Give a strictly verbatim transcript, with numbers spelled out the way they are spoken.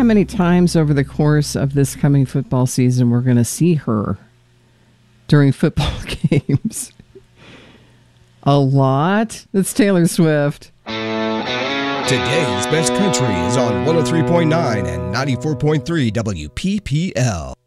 many times over the course of this coming football season we're going to see her during football games. A lot. It's Taylor Swift. Today's Best Country is on one oh three point nine and ninety-four point three W P P L.